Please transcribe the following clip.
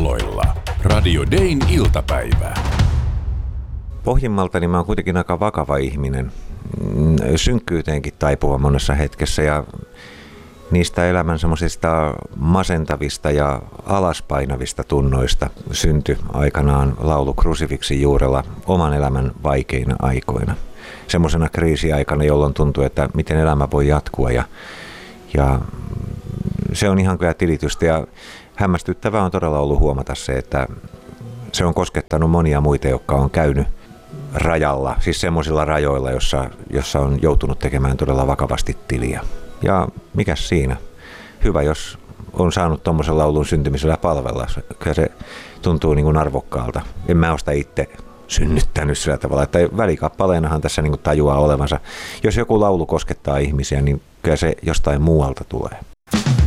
kuuloilla. Radio Dayn iltapäivä. Pohjimmalta niin mä oon kuitenkin aika vakava ihminen. Synkkyyteenkin taipuva monessa hetkessä ja niistä elämän semmoisista masentavista ja alaspainavista tunnoista syntyi aikanaan laulu Krusifiksin juurella oman elämän vaikeina aikoina. Semmoisena kriisiaikana, jolloin tuntuu, että miten elämä voi jatkua ja se on ihan kyllä tilitystä ja hämmästyttävää on todella ollut huomata se, että se on koskettanut monia muita, jotka on käynyt rajalla, siis semmoisilla rajoilla, jossa on joutunut tekemään todella vakavasti tiliä. Ja mikäs siinä? Hyvä, jos on saanut tuommoisen laulun syntymisellä palvella. Kyllä se tuntuu niin kuin arvokkaalta. En mä ole sitä itse synnyttänyt sillä tavalla, että välikappaleenahan tässä niin kuin tajuaa olevansa. Jos joku laulu koskettaa ihmisiä, niin kyllä se jostain muualta tulee.